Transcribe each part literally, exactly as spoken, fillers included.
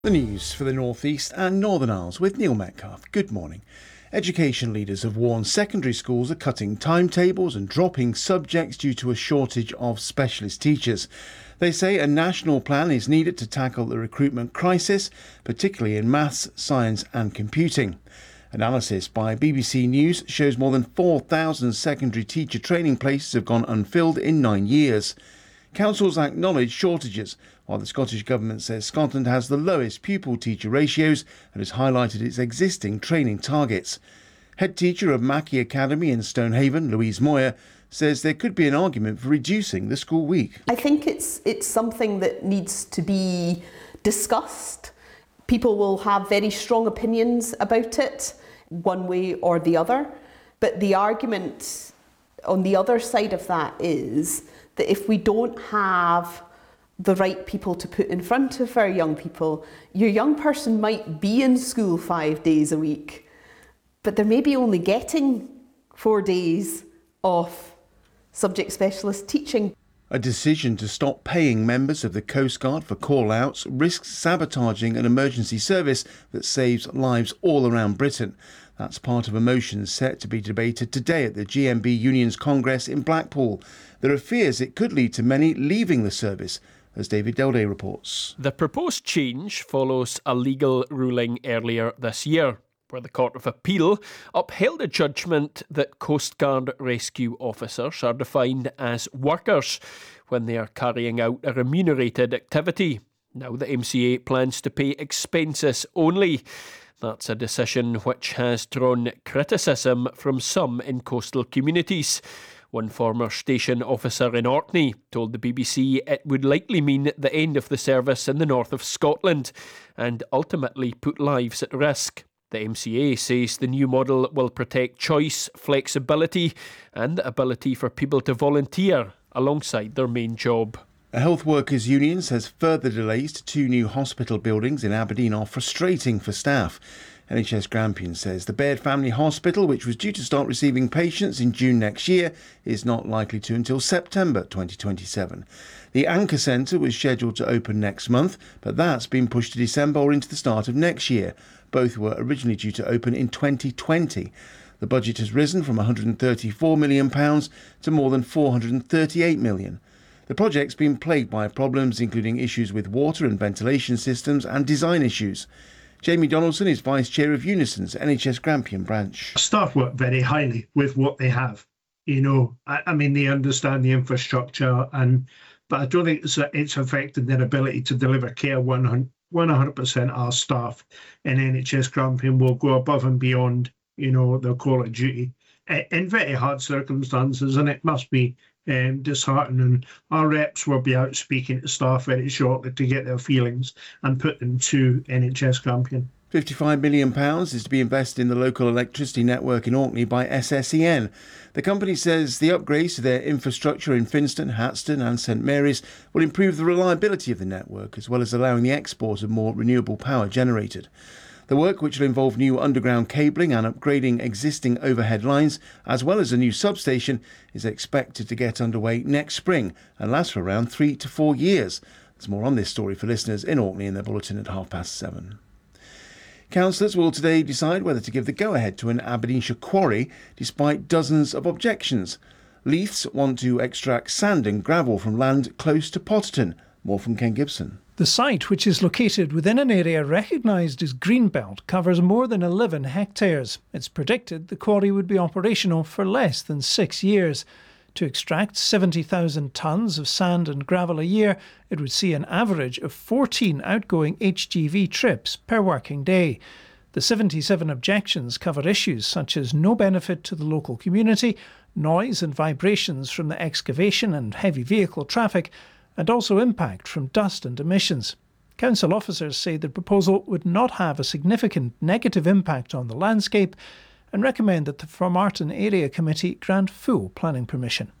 The news for the North East and Northern Isles with Neil Metcalfe. Good morning. Education leaders have warned secondary schools are cutting timetables and dropping subjects due to a shortage of specialist teachers. They say a national plan is needed to tackle the recruitment crisis, particularly in maths, science and computing. Analysis by B B C News shows more than four thousand secondary teacher training places have gone unfilled in nine years. Councils acknowledge shortages, while the Scottish Government says Scotland has the lowest pupil-teacher ratios and has highlighted its existing training targets. Head teacher of Mackey Academy in Stonehaven, Louise Moyer, says there could be an argument for reducing the school week. I think it's it's something that needs to be discussed. People will have very strong opinions about it, one way or the other. But the argument on the other side of that is that if we don't have the right people to put in front of our young people, your young person might be in school five days a week, but they're maybe only getting four days of subject specialist teaching. A decision to stop paying members of the Coast Guard for call-outs risks sabotaging an emergency service that saves lives all around Britain. That's part of a motion set to be debated today at the G M B Union's Congress in Blackpool. There are fears it could lead to many leaving the service, as David Delday reports. The proposed change follows a legal ruling earlier this year, where the Court of Appeal upheld a judgment that Coast Guard rescue officers are defined as workers when they are carrying out a remunerated activity. Now the M C A plans to pay expenses only. That's a decision which has drawn criticism from some in coastal communities. One former station officer in Orkney told the B B C it would likely mean the end of the service in the north of Scotland and ultimately put lives at risk. The M C A says the new model will protect choice, flexibility and the ability for people to volunteer alongside their main job. A health workers' union says further delays to two new hospital buildings in Aberdeen are frustrating for staff. N H S Grampian says the Baird Family Hospital, which was due to start receiving patients in June next year, is not likely to until September twenty twenty-seven. The Anchor Centre was scheduled to open next month, but that's been pushed to December or into the start of next year. Both were originally due to open in twenty twenty. The budget has risen from one hundred thirty-four million pounds to more than four hundred thirty-eight million pounds. The project's been plagued by problems including issues with water and ventilation systems and design issues. Jamie Donaldson is Vice Chair of Unison's N H S Grampian branch. Staff work very highly with what they have. You know, I, I mean, they understand the infrastructure, and but I don't think it's, it's affected their ability to deliver care. one hundred percent our staff in N H S Grampian will go above and beyond, you know, their call of duty in very hard circumstances, and it must be um, disheartening. Our reps will be out speaking to staff very shortly to get their feelings and put them to N H S Grampian. fifty-five million pounds is to be invested in the local electricity network in Orkney by S S E N. The company says the upgrades to their infrastructure in Finston, Hatston and St Mary's will improve the reliability of the network as well as allowing the export of more renewable power generated. The work, which will involve new underground cabling and upgrading existing overhead lines, as well as a new substation, is expected to get underway next spring and last for around three to four years. There's more on this story for listeners in Orkney in their bulletin at half past seven. Councillors will today decide whether to give the go-ahead to an Aberdeenshire quarry, despite dozens of objections. Leiths want to extract sand and gravel from land close to Potterton. More from Ken Gibson. The site, which is located within an area recognised as Greenbelt, covers more than eleven hectares. It's predicted the quarry would be operational for less than six years. To extract seventy thousand tonnes of sand and gravel a year, it would see an average of fourteen outgoing H G V trips per working day. The seventy-seven objections cover issues such as no benefit to the local community, noise and vibrations from the excavation and heavy vehicle traffic, and also impact from dust and emissions. Council officers say the proposal would not have a significant negative impact on the landscape and recommend that the Formartine Area Committee grant full planning permission.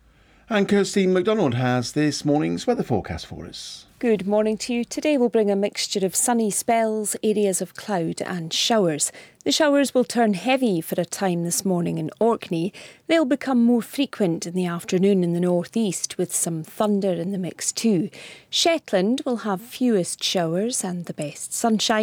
And Kirsty McDonald has this morning's weather forecast for us. Good morning to you. Today will bring a mixture of sunny spells, areas of cloud and showers. The showers will turn heavy for a time this morning in Orkney. They'll become more frequent in the afternoon in the northeast with some thunder in the mix too. Shetland will have fewest showers and the best sunshine.